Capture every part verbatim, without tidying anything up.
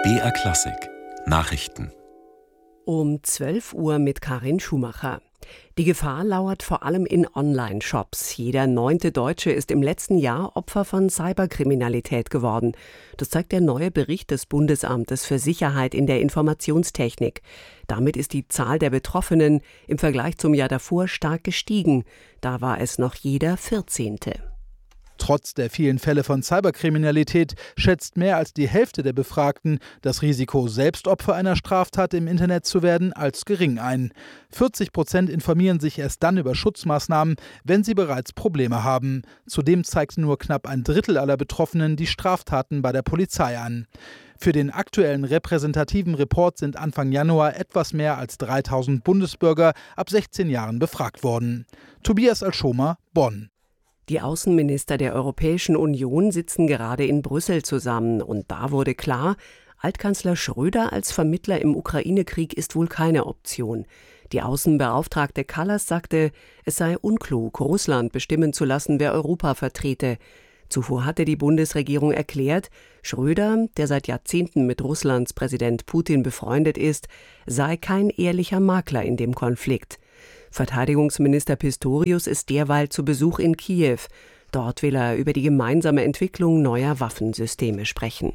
B R Klassik Nachrichten Um zwölf Uhr mit Karin Schumacher. Die Gefahr lauert vor allem in Online-Shops. Jeder neunte Deutsche ist im letzten Jahr Opfer von Cyberkriminalität geworden. Das zeigt der neue Bericht des Bundesamtes für Sicherheit in der Informationstechnik. Damit ist die Zahl der Betroffenen im Vergleich zum Jahr davor stark gestiegen. Da war es noch jeder vierzehnte. Trotz der vielen Fälle von Cyberkriminalität schätzt mehr als die Hälfte der Befragten das Risiko, selbst Opfer einer Straftat im Internet zu werden, als gering ein. vierzig Prozent informieren sich erst dann über Schutzmaßnahmen, wenn sie bereits Probleme haben. Zudem zeigt nur knapp ein Drittel aller Betroffenen die Straftaten bei der Polizei an. Für den aktuellen repräsentativen Report sind Anfang Januar etwas mehr als dreitausend Bundesbürger ab sechzehn Jahren befragt worden. Tobias Alschomer, Bonn. Die Außenminister der Europäischen Union sitzen gerade in Brüssel zusammen und da wurde klar, Altkanzler Schröder als Vermittler im Ukraine-Krieg ist wohl keine Option. Die Außenbeauftragte Kallas sagte, es sei unklug, Russland bestimmen zu lassen, wer Europa vertrete. Zuvor hatte die Bundesregierung erklärt, Schröder, der seit Jahrzehnten mit Russlands Präsident Putin befreundet ist, sei kein ehrlicher Makler in dem Konflikt. Verteidigungsminister Pistorius ist derweil zu Besuch in Kiew. Dort will er über die gemeinsame Entwicklung neuer Waffensysteme sprechen.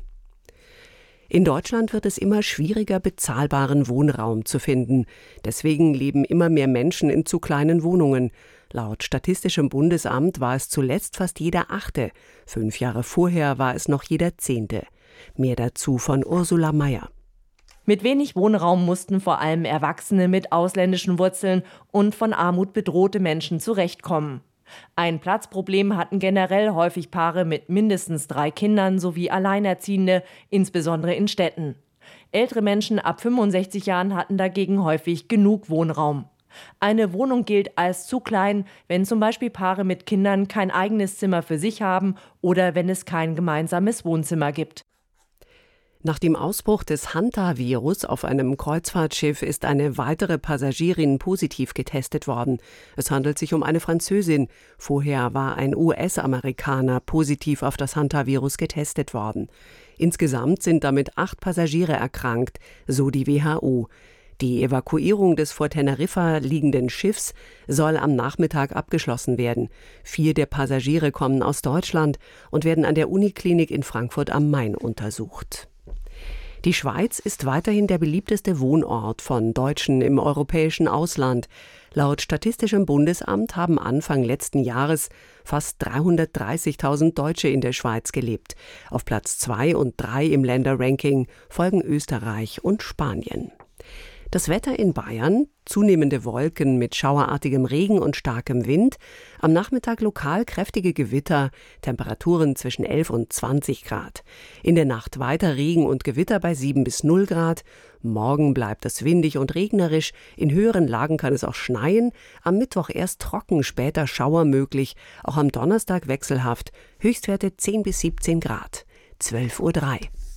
In Deutschland wird es immer schwieriger, bezahlbaren Wohnraum zu finden. Deswegen leben immer mehr Menschen in zu kleinen Wohnungen. Laut Statistischem Bundesamt war es zuletzt fast jeder Achte. Fünf Jahre vorher war es noch jeder Zehnte. Mehr dazu von Ursula Mayer. Mit wenig Wohnraum mussten vor allem Erwachsene mit ausländischen Wurzeln und von Armut bedrohte Menschen zurechtkommen. Ein Platzproblem hatten generell häufig Paare mit mindestens drei Kindern sowie Alleinerziehende, insbesondere in Städten. Ältere Menschen ab fünfundsechzig Jahren hatten dagegen häufig genug Wohnraum. Eine Wohnung gilt als zu klein, wenn zum Beispiel Paare mit Kindern kein eigenes Zimmer für sich haben oder wenn es kein gemeinsames Wohnzimmer gibt. Nach dem Ausbruch des Hanta-Virus auf einem Kreuzfahrtschiff ist eine weitere Passagierin positiv getestet worden. Es handelt sich um eine Französin. Vorher war ein U S-Amerikaner positiv auf das Hanta-Virus getestet worden. Insgesamt sind damit acht Passagiere erkrankt, so die W H O. Die Evakuierung des vor Teneriffa liegenden Schiffs soll am Nachmittag abgeschlossen werden. Vier der Passagiere kommen aus Deutschland und werden an der Uniklinik in Frankfurt am Main untersucht. Die Schweiz ist weiterhin der beliebteste Wohnort von Deutschen im europäischen Ausland. Laut Statistischem Bundesamt haben Anfang letzten Jahres fast dreihundertdreißigtausend Deutsche in der Schweiz gelebt. Auf Platz zwei und drei im Länderranking folgen Österreich und Spanien. Das Wetter in Bayern: zunehmende Wolken mit schauerartigem Regen und starkem Wind. Am Nachmittag lokal kräftige Gewitter, Temperaturen zwischen elf und zwanzig Grad. In der Nacht weiter Regen und Gewitter bei sieben bis null Grad. Morgen bleibt es windig und regnerisch. In höheren Lagen kann es auch schneien. Am Mittwoch erst trocken, später Schauer möglich. Auch am Donnerstag wechselhaft. Höchstwerte zehn bis siebzehn Grad. zwölf Uhr drei.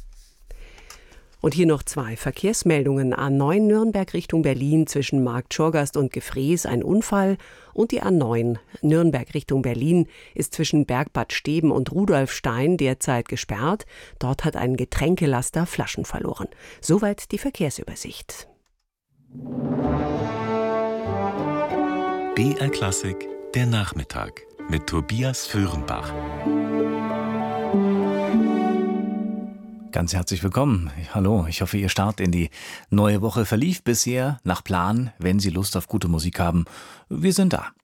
Und hier noch zwei Verkehrsmeldungen. A neun Nürnberg Richtung Berlin zwischen Marktschorgast und Gefrees ein Unfall. Und die A neun Nürnberg Richtung Berlin ist zwischen Bergbad Steben und Rudolfstein derzeit gesperrt. Dort hat ein Getränkelaster Flaschen verloren. Soweit die Verkehrsübersicht. B R Klassik der Nachmittag mit Tobias Föhrenbach. Ganz herzlich willkommen. Hallo, ich hoffe, Ihr Start in die neue Woche verlief bisher nach Plan. Wenn Sie Lust auf gute Musik haben, wir sind da.